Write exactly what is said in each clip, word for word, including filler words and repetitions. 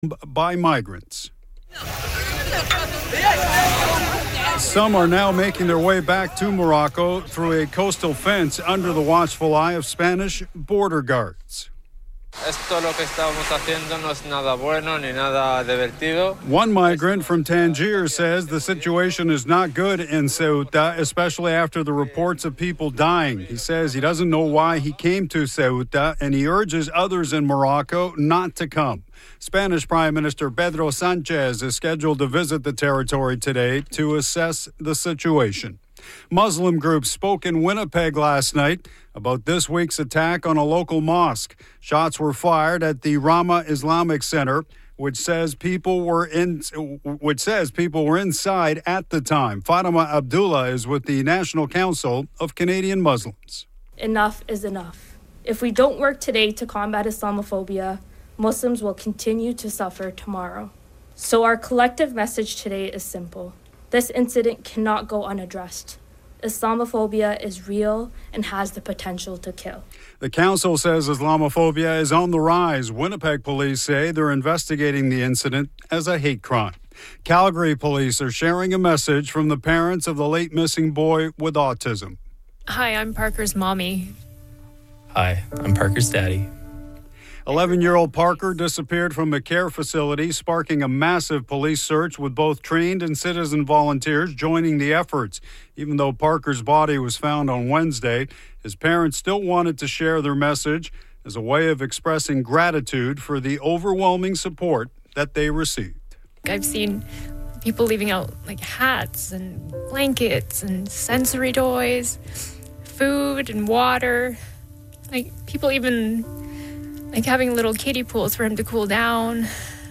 by migrants. Some are now making their way back to Morocco through a coastal fence under the watchful eye of Spanish border guards. One migrant from Tangier says the situation is not good in Ceuta, especially after the reports of people dying. He says he doesn't know why he came to Ceuta, and he urges others in Morocco not to come. Spanish Prime Minister Pedro Sanchez is scheduled to visit the territory today to assess the situation. Muslim groups spoke in Winnipeg last night about this week's attack on a local mosque. Shots were fired at the Rama Islamic Center, which says people were in, which says people were inside at the time. Fatima Abdullah is with the National Council of Canadian Muslims. Enough is enough. If we don't work today to combat Islamophobia, Muslims will continue to suffer tomorrow. So our collective message today is simple. This incident cannot go unaddressed. Islamophobia is real and has the potential to kill. The council says Islamophobia is on the rise. Winnipeg police say they're investigating the incident as a hate crime. Calgary police are sharing a message from the parents of the late missing boy with autism. Hi, I'm Parker's mommy. Hi, I'm Parker's daddy. eleven-year-old Parker disappeared from a care facility, sparking a massive police search with both trained and citizen volunteers joining the efforts. Even though Parker's body was found on Wednesday, his parents still wanted to share their message as a way of expressing gratitude for the overwhelming support that they received. I've seen people leaving out like hats and blankets and sensory toys, food and water. Like people even like having little kiddie pools for him to cool down.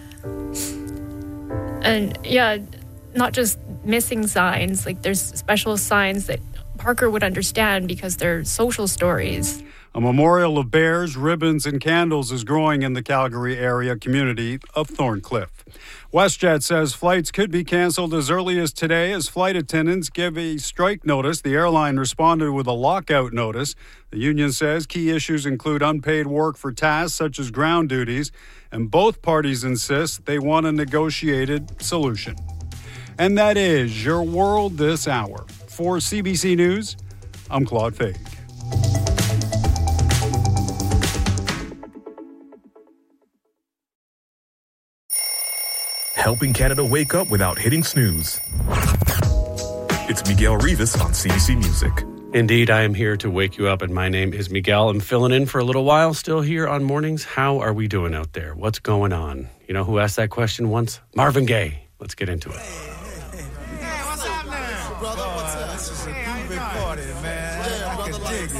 And yeah, not just missing signs, like there's special signs that Parker would understand because they're social stories. A memorial of bears, ribbons, and candles is growing in the Calgary area community of Thorncliffe. WestJet says flights could be canceled as early as today as flight attendants give a strike notice. The airline responded with a lockout notice. The union says key issues include unpaid work for tasks such as ground duties, and both parties insist they want a negotiated solution. And that is your world this hour. For C B C News, I'm Claude Faig. Helping Canada wake up without hitting snooze. It's Miguel Rivas on C B C Music. Indeed, I am here to wake you up, and my name is Miguel. I'm filling in for a little while, still here on mornings. How are we doing out there? What's going on? You know who asked that question once? Marvin Gaye. Let's get into it. Hey, what's up now? Brother, what's up? This is a big party, man. I can dig it.